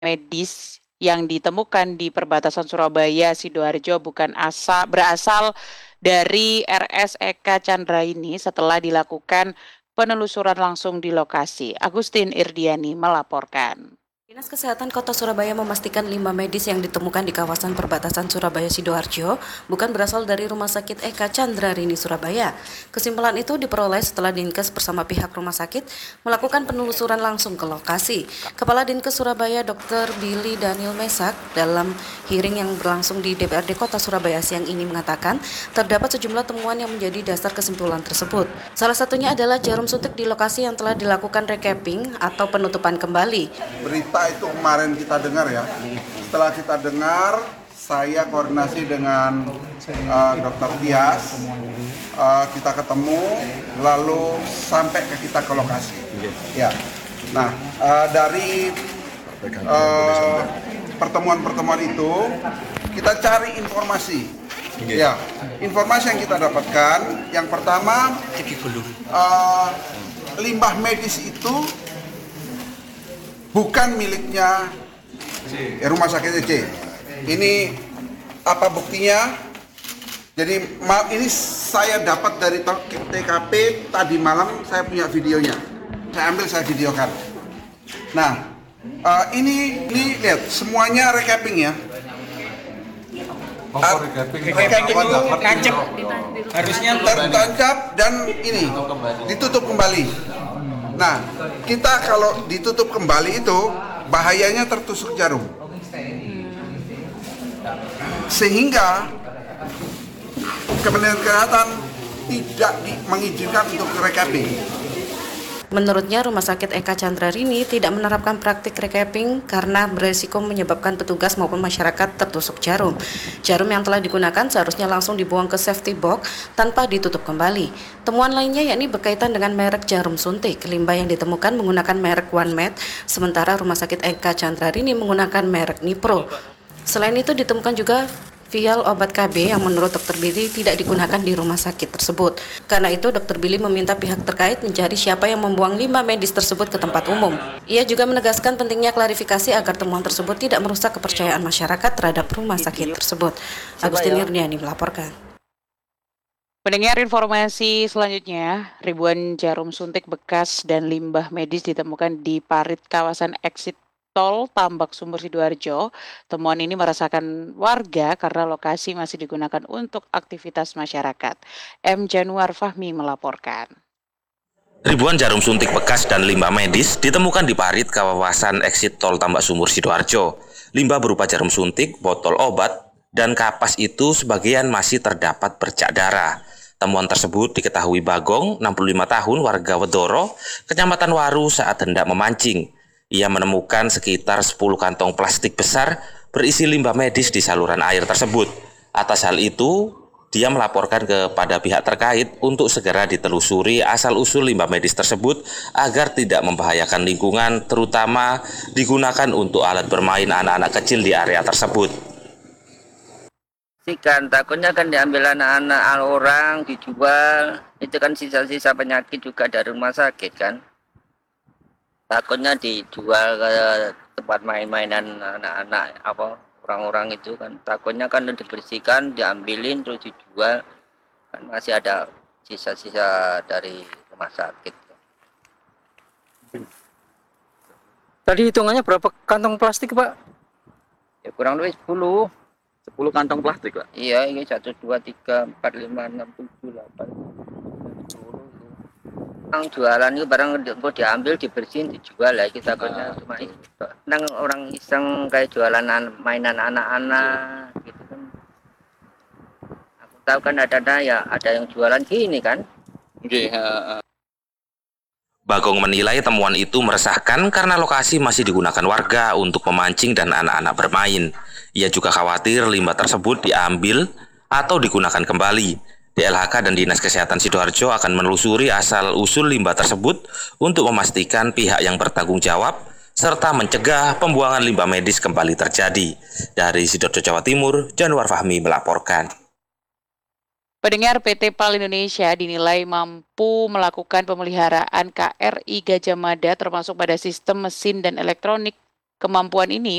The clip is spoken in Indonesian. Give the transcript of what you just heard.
medis yang ditemukan di perbatasan Surabaya Sidoarjo bukan berasal dari RS Eka Chandra ini setelah dilakukan penelusuran langsung di lokasi. Agustin Irdiani melaporkan. Dinas Kesehatan Kota Surabaya memastikan limbah medis yang ditemukan di kawasan perbatasan Surabaya Sidoarjo bukan berasal dari Rumah Sakit Eka Chandra Rini Surabaya. Kesimpulan itu diperoleh setelah Dinkes bersama pihak rumah sakit melakukan penelusuran langsung ke lokasi. Kepala Dinkes Surabaya Dr. Billy Daniel Mesak dalam hearing yang berlangsung di DPRD Kota Surabaya siang ini mengatakan terdapat sejumlah temuan yang menjadi dasar kesimpulan tersebut. Salah satunya adalah jarum suntik di lokasi yang telah dilakukan recapping atau penutupan kembali. Berita itu kemarin kita dengar ya. Setelah kita dengar, saya koordinasi dengan Dr. Tias, kita ketemu, lalu sampai kita ke lokasi. Ya. Nah, dari pertemuan-pertemuan itu kita cari informasi. Ya, informasi yang kita dapatkan, yang pertama, limbah medis itu bukan miliknya Rumah Sakit EC. Ini apa buktinya? Jadi ini saya dapat dari TKP tadi malam, saya punya videonya. Saya ambil, saya videokan. Nah, ini lihat semuanya recapping ya. Recapping itu tancap, harusnya tertancap dan ini ditutup kembali. Nah, kita kalau ditutup kembali itu bahayanya tertusuk jarum. Sehingga Kementerian Kesehatan tidak mengizinkan untuk recapping. Menurutnya, Rumah Sakit Eka Chandra Rini tidak menerapkan praktik recapping karena beresiko menyebabkan petugas maupun masyarakat tertusuk jarum. Jarum yang telah digunakan seharusnya langsung dibuang ke safety box tanpa ditutup kembali. Temuan lainnya yakni berkaitan dengan merek jarum suntik. Limbah yang ditemukan menggunakan merek OneMed, sementara Rumah Sakit Eka Chandra Rini menggunakan merek Nipro. Selain itu ditemukan juga vial obat KB yang menurut Dr. Billy tidak digunakan di rumah sakit tersebut. Karena itu Dr. Billy meminta pihak terkait mencari siapa yang membuang limbah medis tersebut ke tempat umum. Ia juga menegaskan pentingnya klarifikasi agar temuan tersebut tidak merusak kepercayaan masyarakat terhadap rumah sakit tersebut. Agustin Yurniani melaporkan. Mendengar informasi selanjutnya, ribuan jarum suntik bekas dan limbah medis ditemukan di parit kawasan exit Tol Tambak Sumur Sidoarjo. Temuan ini merasakan warga karena lokasi masih digunakan untuk aktivitas masyarakat. M. Januar Fahmi melaporkan. Ribuan jarum suntik bekas dan limbah medis ditemukan di parit kawasan exit Tol Tambak Sumur Sidoarjo. Limbah berupa jarum suntik, botol obat, dan kapas itu sebagian masih terdapat bercak darah. Temuan tersebut diketahui Bagong, 65 tahun, warga Wedoro, Kecamatan Waru saat hendak memancing. Ia menemukan sekitar 10 kantong plastik besar berisi limbah medis di saluran air tersebut. Atas hal itu, dia melaporkan kepada pihak terkait untuk segera ditelusuri asal-usul limbah medis tersebut agar tidak membahayakan lingkungan, terutama digunakan untuk alat bermain anak-anak kecil di area tersebut. Kan takutnya kan diambil anak-anak orang, dijual, itu kan sisa-sisa penyakit juga dari rumah sakit kan. Takutnya dijual ke tempat main-mainan anak-anak orang-orang itu kan, takutnya kan dibersihkan, diambilin terus dijual, kan masih ada sisa-sisa dari rumah sakit. Tadi hitungannya berapa kantong plastik, Pak? Ya kurang lebih 10 kantong plastik, Pak. Iya, ini 1, 2, 3, 4, 5, 6, 7, 8, 10. Yang jualan itu barang diambil, dibersihin, dijual ya, kita takutnya cuma itu. Nang orang iseng kayak jualan mainan anak-anak gitu kan. Aku tahu kan ada yang jualan gini kan. Bagong menilai temuan itu meresahkan karena lokasi masih digunakan warga untuk memancing dan anak-anak bermain. Ia juga khawatir limbah tersebut diambil atau digunakan kembali. DLHK dan Dinas Kesehatan Sidoarjo akan menelusuri asal-usul limbah tersebut untuk memastikan pihak yang bertanggung jawab serta mencegah pembuangan limbah medis kembali terjadi. Dari Sidoarjo, Jawa Timur, Januar Fahmi melaporkan. Pendengar, PT PAL Indonesia dinilai mampu melakukan pemeliharaan KRI Gajah Mada termasuk pada sistem mesin dan elektronik Kemampuan ini